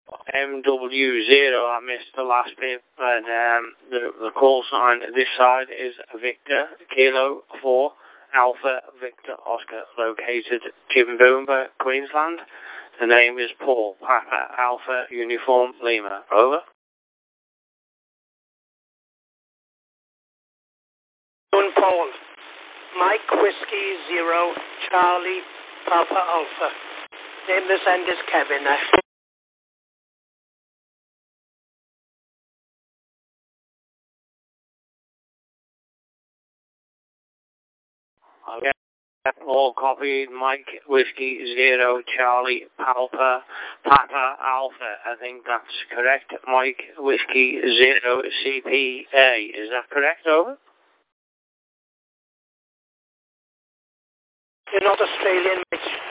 MW0, I missed the last bit, but the call sign this side is Victor Kilo 4 Alpha Victor Oscar, located Kimboomba, Queensland. The name is Paul Papa Alpha Uniform Lima. Over. Paul, Mike Whiskey 0 Charlie Papa Alpha. Name this end is Kevin. Okay. All copied. Mike Whiskey 0 Charlie Papa Alpha. I think that's correct. Mike Whiskey 0 CPA. Is that correct? Over. You're not Australian, Mitch.